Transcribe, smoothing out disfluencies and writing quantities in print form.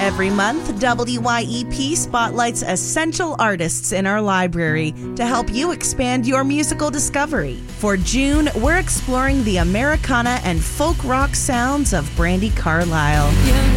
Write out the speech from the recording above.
Every month, WYEP spotlights essential artists in our library to help you expand your musical discovery. For June, we're exploring the Americana and folk rock sounds of Brandi Carlile.